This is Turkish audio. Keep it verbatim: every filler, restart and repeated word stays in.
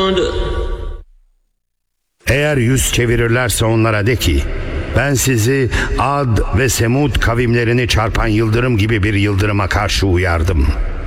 Eğer yüz çevirirlerse onlara de ki, ben sizi Ad ve Semud kavimlerini çarpan yıldırım gibi bir yıldırıma karşı uyardım.